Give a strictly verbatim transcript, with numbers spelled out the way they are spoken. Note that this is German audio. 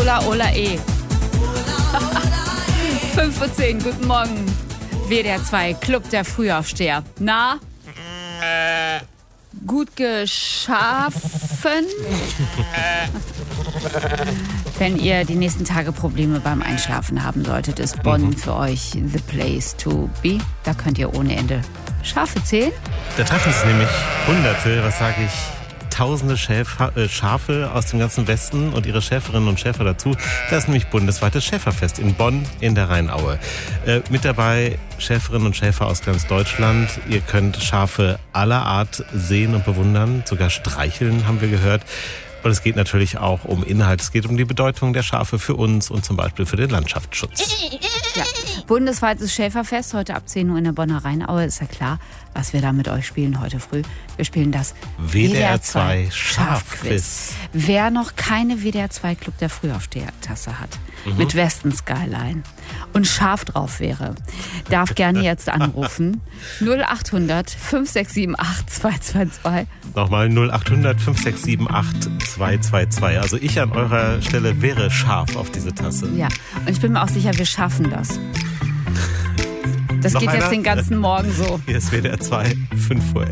Ola, Ola, eh. fünf Uhr zehn, guten Morgen. W D R zwei, Club der Frühaufsteher. Na? Gut geschaffen? Wenn ihr die nächsten Tage Probleme beim Einschlafen haben solltet, ist Bonn mhm. für euch the place to be. Da könnt ihr ohne Ende Schafe zählen. Da treffen sich nämlich Hunderte, was sage ich, tausende Schäfer, äh, Schafe aus dem ganzen Westen und ihre Schäferinnen und Schäfer dazu. Das ist nämlich bundesweites Schäferfest in Bonn in der Rheinaue. Äh, mit dabei Schäferinnen und Schäfer aus ganz Deutschland. Ihr könnt Schafe aller Art sehen und bewundern, sogar streicheln, haben wir gehört. Und es geht natürlich auch um Inhalt. Es geht um die Bedeutung der Schafe für uns und zum Beispiel für den Landschaftsschutz. Ja. Bundesweites Schäferfest heute ab zehn Uhr in der Bonner Rheinaue. Ist ja klar, was wir da mit euch spielen heute früh. Wir spielen das W D R zwei Schafquiz. Wer noch keine W D R zwei Club der Frühaufsteher-Tasse hat, mhm. mit Westen Skyline und scharf drauf wäre, darf gerne jetzt anrufen. null acht hundert fünf sechs sieben acht zwei zwei zwei. Nochmal null acht hundert fünf sechs sieben acht zwei zwei zwei. Also ich an eurer Stelle wäre scharf auf diese Tasse. Ja, und ich bin mir auch sicher, wir schaffen das. Das Noch geht einer? Jetzt den ganzen Morgen so. Hier ist W D R zwei, fünf Uhr.